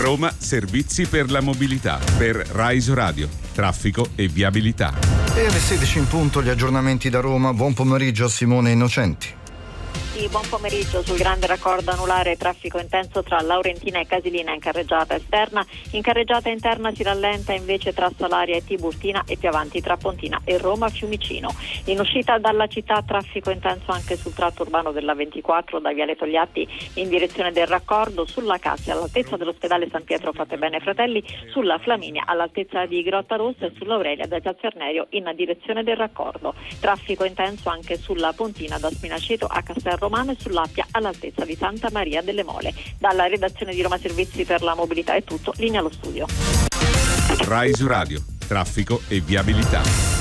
Roma Servizi per la mobilità. Per Rai Radio, traffico e viabilità. E alle 16 in punto gli aggiornamenti da Roma. Buon pomeriggio a Simone Innocenti. Sì, buon pomeriggio. Sul grande raccordo anulare traffico intenso tra Laurentina e Casilina in carreggiata esterna. In carreggiata interna si rallenta invece tra Salaria e Tiburtina e più avanti tra Pontina e Roma Fiumicino. In uscita dalla città traffico intenso anche sul tratto urbano della 24 da Viale Togliatti in direzione del raccordo, sulla Cassia all'altezza dell'ospedale San Pietro Fattebene Fratelli, sulla Flaminia all'altezza di Grotta Rossa e sull'Aurelia da Piazza Arnerio in direzione del raccordo. Traffico intenso anche sulla Pontina da Spinaceto a Castel Romano e sull'Appia all'altezza di Santa Maria delle Mole. Dalla redazione di Roma Servizi per la mobilità è tutto, linea allo studio. Rai Radio, traffico e viabilità.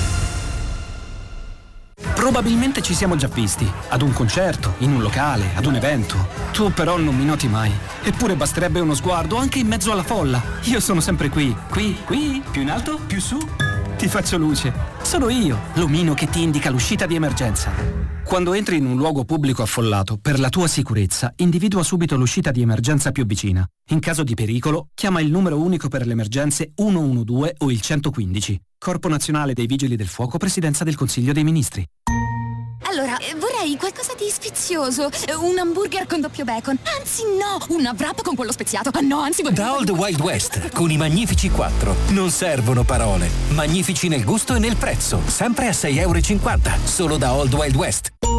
Probabilmente ci siamo già visti, ad un concerto, in un locale, ad un evento. Tu però non mi noti mai. Eppure basterebbe uno sguardo anche in mezzo alla folla. Io sono sempre qui, più in alto, più su. Ti faccio luce. Sono io, l'omino che ti indica l'uscita di emergenza. Quando entri in un luogo pubblico affollato, per la tua sicurezza, individua subito l'uscita di emergenza più vicina. In caso di pericolo, chiama il numero unico per le emergenze 112 o il 115. Corpo Nazionale dei Vigili del Fuoco, Presidenza del Consiglio dei Ministri. Allora, vorrei qualcosa di sfizioso. Un hamburger con doppio bacon. Anzi, no! Una wrap con quello speziato. Ah, no, anzi... Da Old Wild West, con i Magnifici 4. Non servono parole. Magnifici nel gusto e nel prezzo. Sempre a €6,50. Solo da Old Wild West.